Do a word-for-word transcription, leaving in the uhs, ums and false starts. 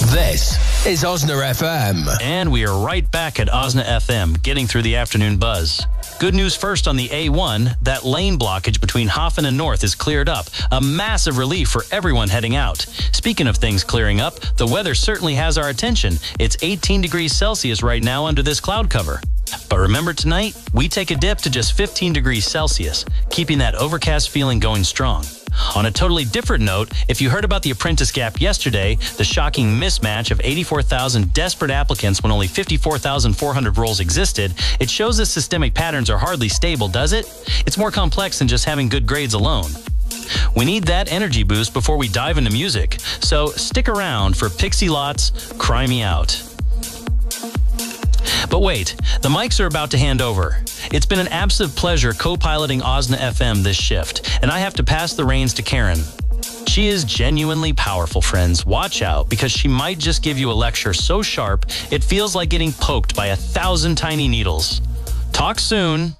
This is Osna F M. And we are right back at Osna F M, getting through the afternoon buzz. Good news first on the A one. That lane blockage between Hoffen and North is cleared up. A massive relief for everyone heading out. Speaking of things clearing up, the weather certainly has our attention. It's eighteen degrees Celsius right now under this cloud cover. But remember tonight, we take a dip to just fifteen degrees Celsius, keeping that overcast feeling going strong. On a totally different note, if you heard about the apprentice gap yesterday, the shocking mismatch of eighty-four thousand desperate applicants when only fifty-four thousand four hundred roles existed, it shows that systemic patterns are hardly stable, does it? It's more complex than just having good grades alone. We need that energy boost before we dive into music, so stick around for Pixie Lott's Cry Me Out. But wait, the mics are about to hand over. It's been an absolute pleasure co-piloting Osna F M this shift, and I have to pass the reins to Karen. She is genuinely powerful, friends. Watch out, because she might just give you a lecture so sharp, it feels like getting poked by a thousand tiny needles. Talk soon.